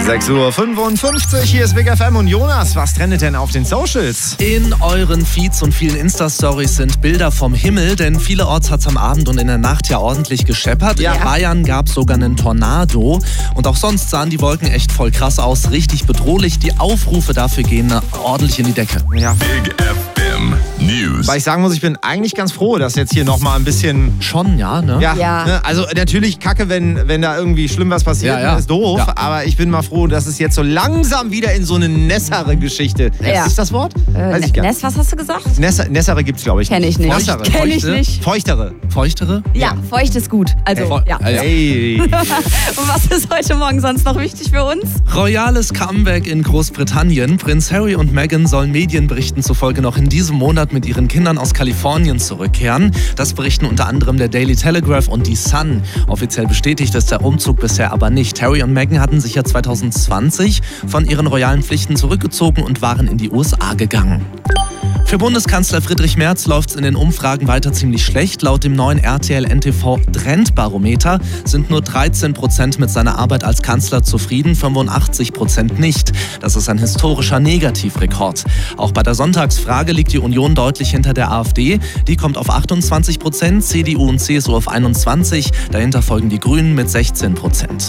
6:55 Uhr, hier ist Big FM und Jonas. Was trendet denn auf den Socials? In euren Feeds und vielen Insta-Stories sind Bilder vom Himmel, denn vielerorts hat es am Abend und in der Nacht ja ordentlich gescheppert. Ja. In Bayern gab es sogar einen Tornado und auch sonst sahen die Wolken echt voll krass aus, richtig bedrohlich. Die Aufrufe dafür gehen ordentlich in die Decke. Ja. Big FM News. Weil ich sagen muss, ich bin eigentlich ganz froh, dass jetzt hier nochmal ein bisschen... Schon, ja, ne? Ja, Ja. Ne? Also natürlich kacke, wenn da irgendwie schlimm was passiert, Ja. ist doof. Ja. Aber ich bin mal froh, dass es jetzt so langsam wieder in so eine nässere Geschichte... Ja. Ist das Wort? Weiß ich gar nicht. Ness, was hast du gesagt? Nessere gibt's, glaube ich. Kenn ich nicht. Feuchtere. Kenn ich nicht. Feuchtere. Feuchtere? Ja, feucht ist gut. Also, ja. Hey. Und was ist heute Morgen sonst noch wichtig für uns? Royales Comeback in Großbritannien. Prinz Harry und Meghan sollen Medienberichten zufolge noch in diesem Monat mit ihren Kindern aus Kalifornien zurückkehren. Das berichten unter anderem der Daily Telegraph und die Sun. Offiziell bestätigt ist der Umzug bisher aber nicht. Harry und Meghan hatten sich ja 2020 von ihren royalen Pflichten zurückgezogen und waren in die USA gegangen. Für Bundeskanzler Friedrich Merz läuft es in den Umfragen weiter ziemlich schlecht. Laut dem neuen RTL-NTV Trendbarometer sind nur 13% mit seiner Arbeit als Kanzler zufrieden, 85% nicht. Das ist ein historischer Negativrekord. Auch bei der Sonntagsfrage liegt die Union deutlich hinter der AfD. Die kommt auf 28%, CDU und CSU auf 21%. Dahinter folgen die Grünen mit 16%.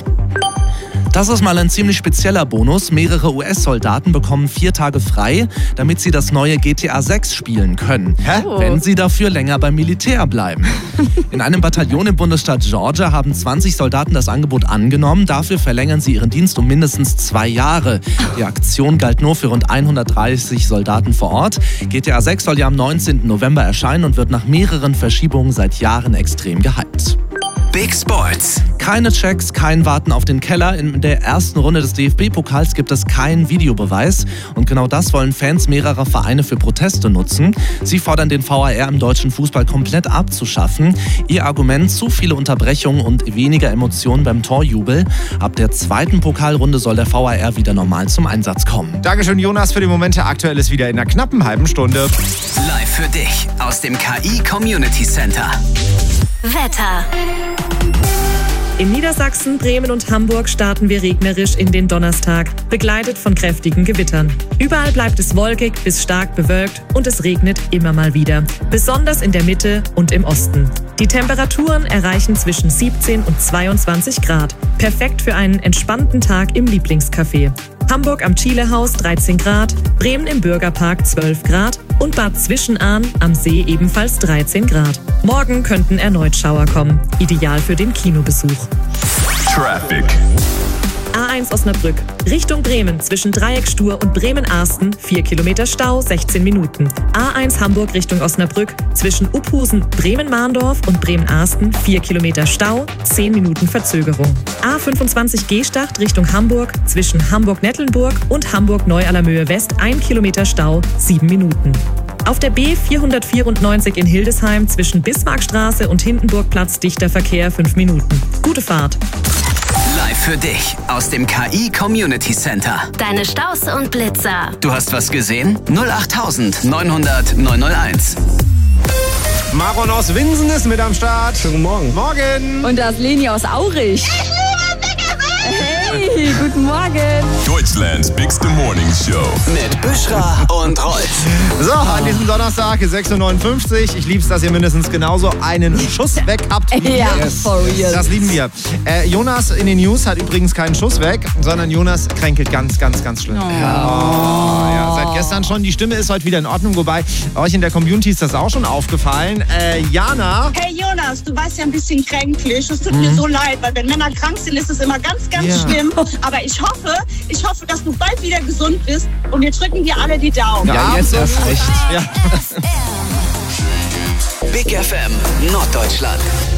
Das ist mal ein ziemlich spezieller Bonus. Mehrere US-Soldaten bekommen 4 Tage frei, damit sie das neue GTA 6 spielen können. Wenn sie dafür länger beim Militär bleiben. In einem Bataillon im Bundesstaat Georgia haben 20 Soldaten das Angebot angenommen. Dafür verlängern sie ihren Dienst um mindestens 2 Jahre. Die Aktion galt nur für rund 130 Soldaten vor Ort. GTA 6 soll ja am 19. November erscheinen und wird nach mehreren Verschiebungen seit Jahren extrem gehypt. Big Sports. Keine Checks, kein Warten auf den Keller. In der ersten Runde des DFB-Pokals gibt es keinen Videobeweis. Und genau das wollen Fans mehrerer Vereine für Proteste nutzen. Sie fordern den VAR im deutschen Fußball komplett abzuschaffen. Ihr Argument: zu viele Unterbrechungen und weniger Emotionen beim Torjubel. Ab der zweiten Pokalrunde soll der VAR wieder normal zum Einsatz kommen. Dankeschön, Jonas, für die Momente. Aktuell ist wieder in einer knappen halben Stunde. Live für dich aus dem KI Community Center. Wetter. In Niedersachsen, Bremen und Hamburg starten wir regnerisch in den Donnerstag, begleitet von kräftigen Gewittern. Überall bleibt es wolkig bis stark bewölkt und es regnet immer mal wieder, besonders in der Mitte und im Osten. Die Temperaturen erreichen zwischen 17 und 22 Grad. Perfekt für einen entspannten Tag im Lieblingscafé. Hamburg am Chilehaus 13 Grad, Bremen im Bürgerpark 12 Grad und Bad Zwischenahn am See ebenfalls 13 Grad. Morgen könnten erneut Schauer kommen, ideal für den Kinobesuch. Traffic. A1 Osnabrück, Richtung Bremen zwischen Dreieckstuhr und Bremen-Arsten 4 Kilometer Stau, 16 Minuten. A1 Hamburg Richtung Osnabrück zwischen Uphusen, Bremen-Mahndorf und Bremen-Arsten 4 Kilometer Stau, 10 Minuten Verzögerung. A25 Gstacht Richtung Hamburg zwischen Hamburg-Nettlenburg und Hamburg-Neu-Allermöhe West 1 Kilometer Stau, 7 Minuten. Auf der B494 in Hildesheim zwischen Bismarckstraße und Hindenburgplatz dichter Verkehr 5 Minuten. Gute Fahrt. Live für dich aus dem KI Community Center. Deine Staus und Blitzer. Du hast was gesehen? 08900 901. Maron aus Winsen ist mit am Start. Schönen Morgen. Morgen. Und das Leni aus Aurich. Hey, guten Morgen. Deutschlands Bigste Morning Show. Mit Büschra und Rolf. So, an diesem Donnerstag, 6:59 Uhr. Ich lieb's, dass ihr mindestens genauso einen Schuss weg habt wie wir. Ja, for real. Das lieben wir. Jonas in den News hat übrigens keinen Schuss weg, sondern Jonas kränkelt ganz, ganz, ganz schlimm. Ja, seit gestern schon. Die Stimme ist heute wieder in Ordnung, wobei euch in der Community ist das auch schon aufgefallen. Jana. Hey Jonas, du warst ja ein bisschen kränklich. Es tut mir so leid, weil wenn Männer krank sind, ist es immer ganz, ganz schlimm. Aber ich hoffe, dass du bald wieder gesund bist und wir drücken dir alle die Daumen. Ja, jetzt erst recht. Ja. Big FM Norddeutschland.